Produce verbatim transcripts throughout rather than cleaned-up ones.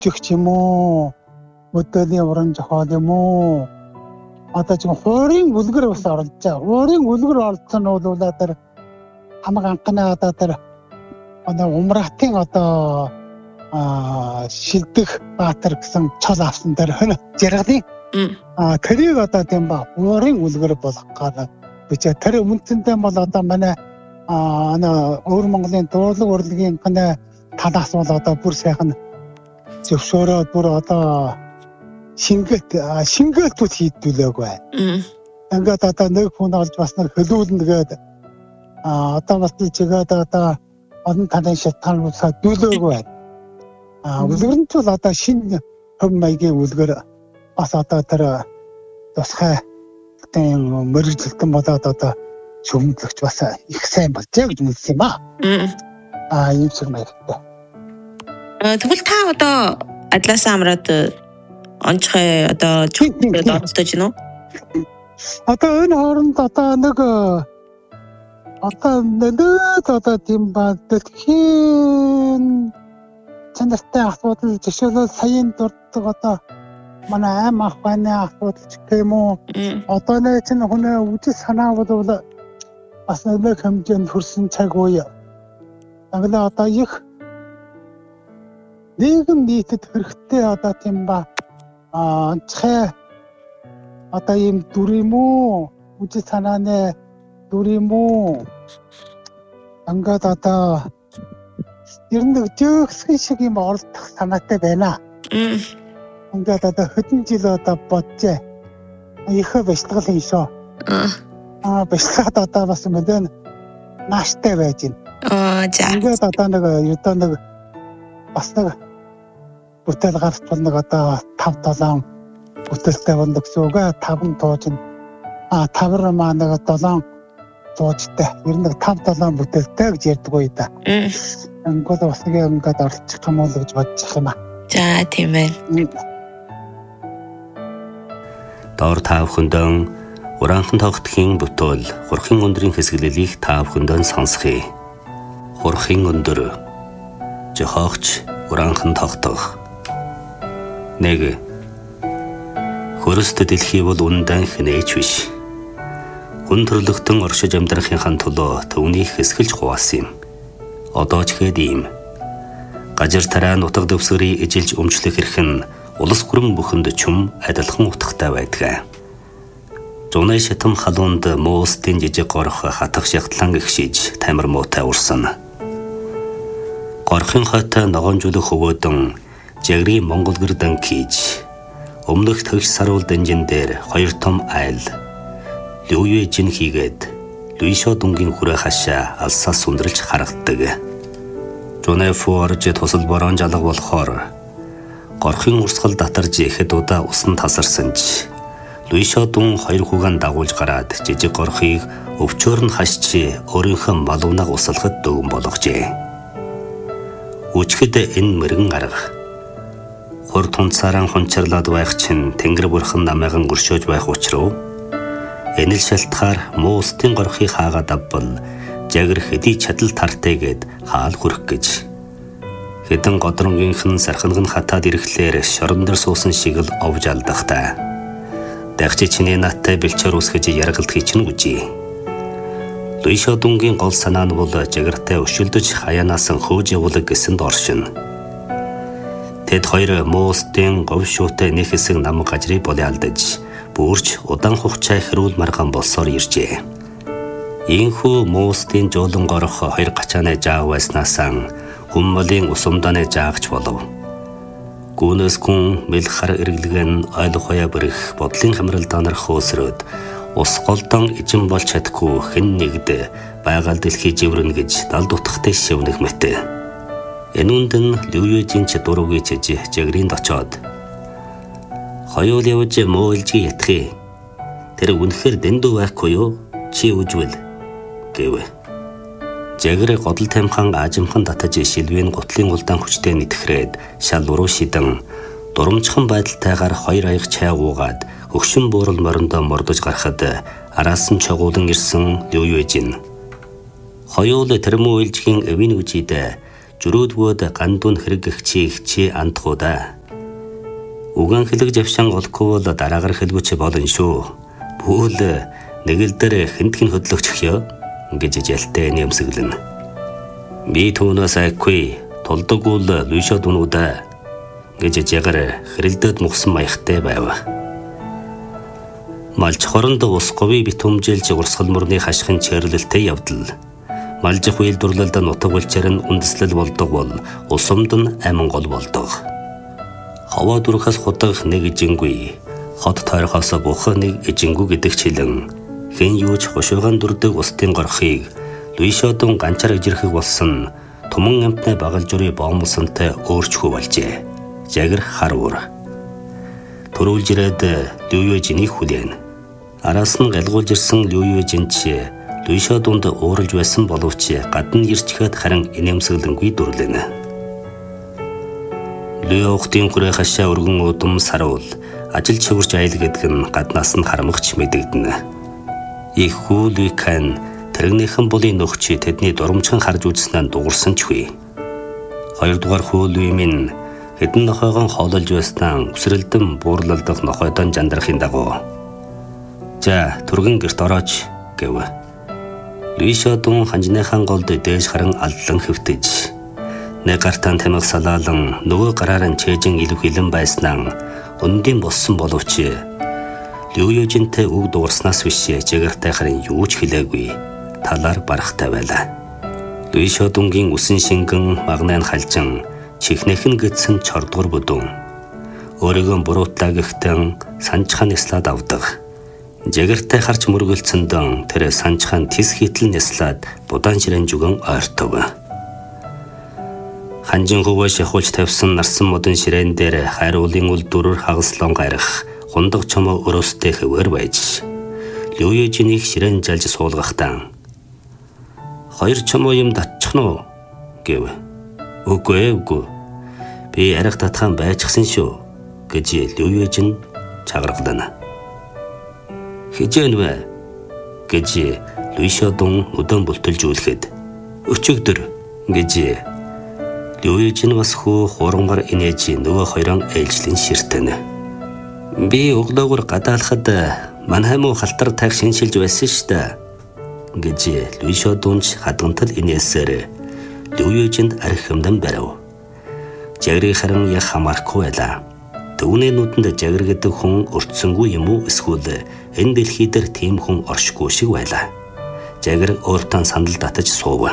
өвчих юм уу? Өдөөний уран зохиол юм уу? Одоо ч хуурийн үлгэр бас оролцож байгаа. Хуурийн үлгэр оролцсон нь бол одоо хамаг анхны одоо тэр одоо умрахтын одоо а шилдэх баатар гэсэн чол авсан дээр жаргалын а тэрийг одоо тийм ба хуурийн үлгэр болох гэдэг. Бичээ тэр өмнөдөө бол одоо манай а өөр Монголын дуурлаг урлагийн ханаа талаас бол одоо бүр сайхан зөвшөөрөөд бүр одоо шингэт шингэлтүүд хийдүүлээгүй. Ингээд одоо нэг хүн олж бас нэг хөлүүлнэгээд а одоо бас чигээд одоо олон талын шалтгаануудаа дүүлээгүй. А үлгэр нь ч бол одоо шинэ хөв маягийн үлгэр бас одоо тэр тусгай тийм мөрөглөлтөн болоод одоо шүмдлэгч бас их сайн болжээ гэж үзсэн юм аа. Аа ийм шиг маягтай. Тэгвэл та одоо Адлаас амраад онцгой одоо чөлөөд оролцож байна уу? Одоо энэ хооронд одоо нэг одоо нэг одоо тийм ба дэлхийн цэнэртэй асуудал жишээлбэл саяын дурддаг одоо манай аим ах байна асуудал ч гэм үү. Одоо нэг чинь хүнээ үжил санаа бол бас нэг хэмжээнд хүрсэн цаг үе. Англаа одоо их нийгэм нийтэд хэрэгтэй одоо тийм ба а цай одоо ийм дүр юм уу? Үжил санааны дүр юм уу? Ангад одоо ер нь жөөхсөн шиг юм оролдох санаатай байна. Ингээд одоо хэдэн жил одоо боджээ. Ихэ бэлтгэл хийшөө. Аа бэлтгэл одоо бас мэдэн нааштай байж байна. Аа за. Ингээд одоо нэг одоо нэг бас нэг бүтээл гарч нэг одоо тав долоон бүтээлтэй байна гэсэн үг аа таван туужин. Аа тавар маа нэг долоон туужтай. Ер нь тав долоон бүтээлтэй гэж ярьдаг уу да. Ингээд бас нэг ингээд оролцох юм уу гэж бодчих юм аа. За тийм байна. Доор та бүхэндээ Уранхан тогтхийн бүтээл хурхын өндрийн хэсгэлэлийг та бүхэндээ сонсхий. Хурхын өндөр жохогч Уранхан тогтох. Нэг хөрөст дэлхий бол үнэндээ хинээч биш. Хүн төрлөختөн оршиж амьдрахын төлөө төвнийг хэсгэлж хуваасан юм. Одоо ч хэд юм. Гажир тараа нутаг дэвсгэрийг эжилж өмчлөх хэрэг нь улс гүрэн бүхэнд чүм адилхан утгатай байдаг. Зуны шатам халуунд моостын жижиг горох хатах шахтлан гихшиж тамир муутай урсан. Горхын хойтой ногоонжуулах хөвөөдөн жагрийн Монгол гэрдэн кийж өмнөх төгс саруул дэнжин дээр хоёр том айл Лүюэ жин хийгээд Луишо дунгийн хүрээ хашаа алсаас сүндрэлж харагддаг. Зуны фуорж тусал борон жалга болохоор горхын урсгал татарж ихэд удаа усан тасарсан ч Луишо дун хоёр хүүгэн дагуулж гараад жижиг горхыг өвчөөр нь хашчи өөрийнхөө малуунаг усалхад дүүн болгожээ. Үчгэд энэ мэрэгэн арга хор тунцаараа хунчарлаад байх чинь Тэнгэр бурхан намайган өршөөж байх учруу энэ л шалтгаар моостын горхыг хаагаад авбал жагэр хэдий чадал тартэйгээд хаал хүрэх гэж. Хэдэн годронгийнхэн сархинг нь хатаад ирэхлээр шорон дээр суусан шиг л овж алдахтаа. Дагчи чиний наттай бэлчээр үсгэж яргалдахыг чинь үжи. Луишо дунгийн гол санаа нь бол жагэртай өшөлдөж хаяанаас хөөж явуулаг гэсэнд оршин. Тэд хоёр моостын говь шуутай нэг хэсэг нам гажрыг болоо алдаж бүрч удаан хугацаа хэрүүл маргаан болсоор иржээ. Ийхүү моостын жуулан горох хоёр гачааны жаав байснаасаа хүммөлийн усумдааны жаагч болов. Гүнэс гүн мэлх хар эргэлгэн ойлгох хаяа бэрх бодлын хамрал данарх хөөсрөөд ус голдон ижин бол чадгүй хэн нэгд байгаль дэлхий живрэн гэж далд утгатай шивнэх мэт. Энүүнд нь Лүюэжин ч дуруугийн чиж жагринд очоод хоёул явж мөөлжи ятхи. Тэр үнэхээр дэндүү байхгүй юу? Чи үжвэл гэв. Жагэр годол тамхан аажимхан татаж шилвийн гутлын улдаан хүчтэй нэтгэрээд шал уруу шидэн дурамчхан байдалтайгаар хоёр аяг чай уугаад хөгшин буурал мориндоо мордож гарахад араас нь чогуулан ирсэн Лүюэжин. Хоёул тэрмүү илжгийн эвийн үжид жүрөөдгөөд гандуун хэрэг гихчи ихчи андхуда. Уган хэлэг завшан олохгүй бол дараагаар хэлгүүч болно шүү. Бүл нэг л дээр хэнтхэн хөдлөгч хё гэж жалтай нэмсэглэн. Би түүнээс айхгүй толдоггүй л Луишо дунуудаа гэж жагаар хэрэлдээд мухсан маягтай байв. Малч хоронд ус говь битумжилж урсгал мөрний хашхын чэрлэлтэй явдал. Малжих үйлдвэрлэлд нутаг булчаар нь үндэслэл болдог бол усамд нь амин гол болдог. Хаваа дүрхээс худах нэг ижингүй, хот тойрхоос бух нэг ижингүй гэдэг чилэн хэн юуч хошуугаан дүрдэг устын горхыг Луишодон ганчаар ижирхэг болсон туман амтны багал журий боомсонтой өөрчхүү болжээ. Жагэр харур. Төрүүлж ирээд Луижинийг хүлээн. Араас нь галгуулж ирсэн Луижинч Луишодонд ууралж байсан боловч гадна ирчхэд харин инээмсэглэнгүй дүрлэнэ. Луиохтын хүрээ хашаа өргөн удам саруул ажил чивэрч айл гэдэг нь гаднаас нь харамгч мэдэгдэнэ. Их хүүликэн тэрэгнийхэн булын нөхчи тэдний дурамчхан харж үзснээр дуурсан ч хүй. Хоёрдугаар хүүлүй минь хэдэн нохойгон хоололж байснаа үсрэлдэн буурлалдах нохойдон жандрахын дагуу. За түргэн гэрт орооч гэв. Луишодон ханжныхан голд дээж харан алдлан хөвтөж. Нэг гартан тамиг салаалан нөгөө гараар нь чэжин илүүх илэн байснаа өндийн болсон боловч Луижинтэй үг дуурснаас биш жигэртэй харин юу ч хэлээгүй. Талаар барахтай байлаа. Луишодонгийн үсэн шингэн магнайн халжин чихнэхэн гэтсэн чордгор бүдүүн. Өөрийгөө буруутлаа гэхтэн санчхан нэслаад авдаг. Жигэртэй харч мөргөлцөндөн тэр санчхан тис хитл нэслаад будаан ширэн зүгэн ойртов. Ханжин хуваа шахуулж тавьсан нарсан модон ширээн дээр хайруулын үлдүрээр хагаслон гарах хундаг чомоо өрөөстэй хэвээр байж. Луижинийг ширээн жалж суулгахтаа хоёр чомоо юм татчих нь гэв. Үгүй үгүй. Би арга татхан байчихсан шүү гэж Луижин чагаргална. Хижээн вэ гэж Луишодон өдөн бүлтэлж үлгээд өчигдөр гэж Луижин бас хөө хурангаар инээж нөгөө хоёрон ээлжлэн ширтэнэ. Би өглөөгөр гадаалахад манайх муу халтар тайх шиншилж байсан штэ гэж Луишодонч хадгантал инээсээр Луижинд архимдан барив. Жагрыг харин яг хамаарахгүй байлаа. Түүний нүдэнд жагар гэдэг хүн өртсөнгүй юм уу эсвэл энэ дэлхий дээр тийм хүн оршихгүй шиг байлаа. Жагар өөртөө сандал татаж суув.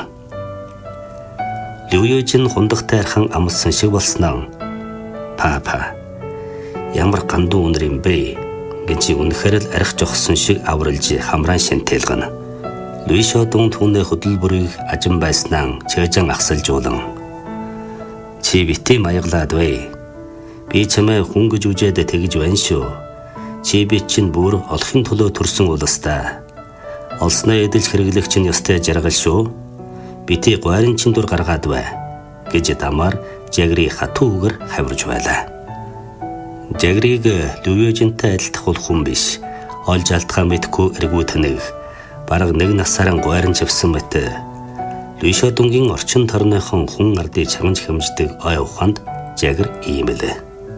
Луижин хундагтай архан амссан шиг болсноо. Папа. Ямар гандуу өнөр юм бэ гэж үнэхээр л арх жогсон шиг авралж хамраан шинтэлгэн. Луишодон түүний хөдөлбөрийг ажин байснаа чэжэн ахсалжуулан. Чи бити маяглаад вэ? Би чамайг хүн гэж үжээд тэгж байна шүү. Чи би чинь бүр олохын төлөө төрсөн улстай. Олсноо эдэлж хэрэглэх чинь ёстой жаргал шүү. Бити гуарын чин дур гаргаад бай гэж дамаар жагрыг хатуу үгээр хавирж байлаа. Жагрыг Луижинтэй адилтах хүн биш. Олж алдхаа мэдгүй эргүү таныг бараг нэг насаараа гуарын чивсэн мэт. Луишодонгийн орчин торныхон хүн ардыг чамж хэмждэг ой ухаанд жагр ийм л.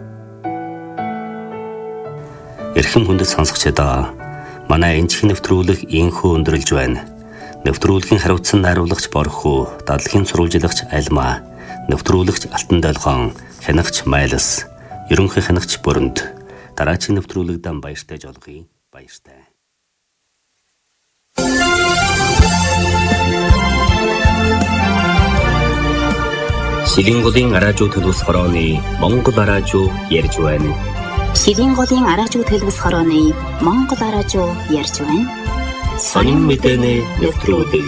Эрхэм хүндэт сонсогчдоо манай энчх нэвтрүүлэг инхүү өндөрлж байна. Нэвтрүүлгийн хариуцсан найруулагч Борхуу, дадлгийн сурвалжлагч Альма, нэвтрүүлэгч Алтан Долгоон, хянагч Майлас, ерөнхий хянагч Бүрөнд. Дараагийн нэвтрүүлэгдэн баяртай жолгоё. Баяртай. Шилинголын араажуу төлөвс хорооны Монгол араажуу ярьж байна. Шилинголын араажуу төлөвс хорооны Монгол араажуу ярьж байна. Сонин мэдээний нэвтрүүлэг.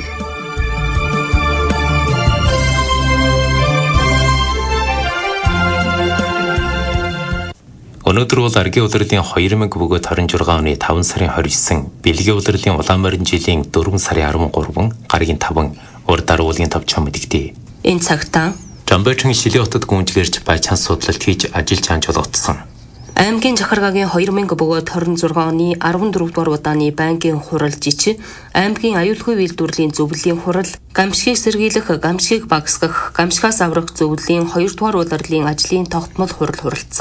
Өнөөдөр бол аргийн улирлын хоёр мянга бөгөөд хорин жургаан оны таван сарын хорь есөн, бэлгийн улирлын улаан морин жилийн дөрвөн сарын арван гурван, гарагийн таван, урд даруулгын товчхон мэдэгдээ. Энэ цагтаа Жамбайчин Шилээ хотод гүнжгэрч баячаан судлалт хийж ажиллаж хаанч болгоцсон. Аймгийн захиргагийн хоёр мянга бөгөөд хорин зургаан оны арван дөрөв дугаар удааны байнгын хурал жижиг, аймгийн аюулгүй үйлдвэрлэлийн зөвлөлийн хурал, гамшигыг сэргийлэх, гамшигыг багасгах, гамшигаас аврах зөвлөлийн хоёр дугаар улирлын ажлын тогтмол хурал хуралдсан.